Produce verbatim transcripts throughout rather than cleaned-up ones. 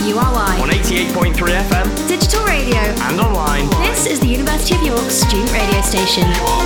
U R Y. On eighty-eight point three F M. Digital radio. And online. This is the University of York student radio station.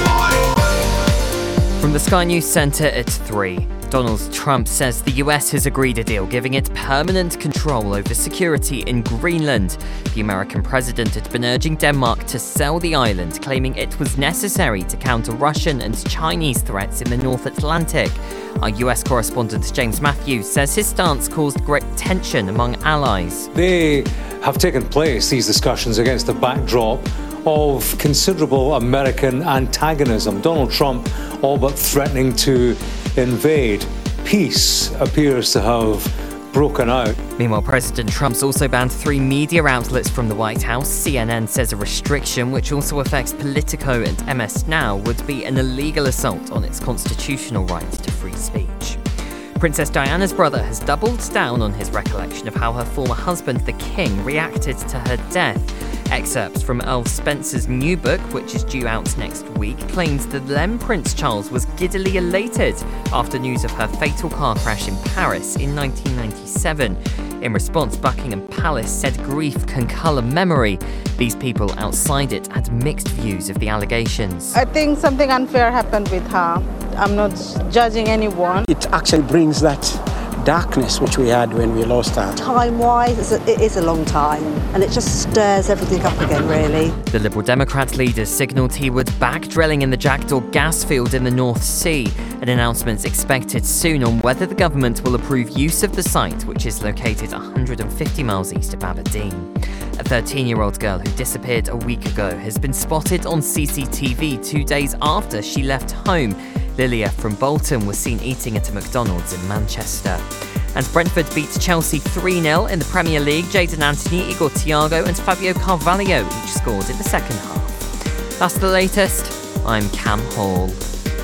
From the Sky News Centre at three. Donald Trump says the U S has agreed a deal giving it permanent control over security in Greenland. The American president had been urging Denmark to sell the island, claiming it was necessary to counter Russian and Chinese threats in the North Atlantic. Our U S correspondent James Matthews says his stance caused great tension among allies. They have taken place, these discussions, against the backdrop of considerable American antagonism. Donald Trump all but threatening to invade. Peace appears to have broken out. Meanwhile, President Trump's also banned three media outlets from the White House. C N N says a restriction, which also affects Politico and M S Now, would be an illegal assault on its constitutional right to free speech. Princess Diana's brother has doubled down on his recollection of how her former husband, the King, reacted to her death. Excerpts from Earl Spencer's new book, which is due out next week, claims that then Prince Charles was giddily elated after news of her fatal car crash in Paris in nineteen ninety-seven. In response, Buckingham Palace said grief can colour memory. These people outside it had mixed views of the allegations. I think something unfair happened with her. I'm not judging anyone. It actually brings that darkness which we had when we lost her. Time-wise, it is a long time, and it just stirs everything up again, really. The Liberal Democrat leader signalled he would back drilling in the Jackdaw gas field in the North Sea. An announcement expected soon on whether the government will approve use of the site, which is located one hundred fifty miles east of Aberdeen. A thirteen-year-old girl who disappeared a week ago has been spotted on C C T V two days after she left home. Lilia from Bolton was seen eating at a McDonald's in Manchester. And Brentford beat Chelsea three nil in the Premier League. Jadon Anthony, Igor Thiago and Fabio Carvalho each scored in the second half. That's the latest. I'm Cam Hall.